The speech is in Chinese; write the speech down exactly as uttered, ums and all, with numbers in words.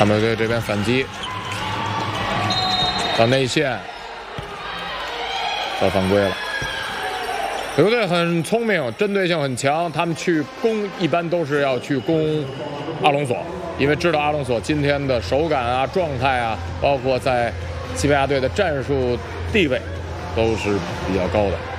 他们队这边反击，到内线，到犯规了。球队很聪明，针对性很强，他们去攻一般都是要去攻阿隆索，因为知道阿隆索今天的手感啊、状态啊，包括在西班牙队的战术地位都是比较高的。